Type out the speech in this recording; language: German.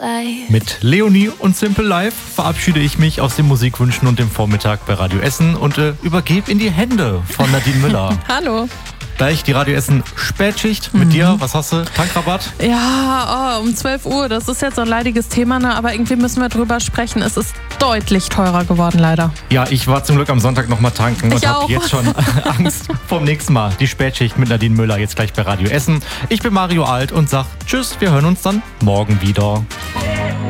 Mit Leonie und Simple Life verabschiede ich mich aus den Musikwünschen und dem Vormittag bei Radio Essen und übergebe in die Hände von Nadine Müller. Hallo. Gleich die Radio Essen Spätschicht mit dir. Was hast du? Tankrabatt? Ja, um 12 Uhr. Das ist jetzt so ein leidiges Thema, ne? Aber irgendwie müssen wir drüber sprechen. Es ist deutlich teurer geworden, leider. Ja, ich war zum Glück am Sonntag noch mal tanken und habe jetzt schon Angst vom nächsten Mal. Die Spätschicht mit Nadine Müller jetzt gleich bei Radio Essen. Ich bin Mario Alt und sag Tschüss, wir hören uns dann morgen wieder.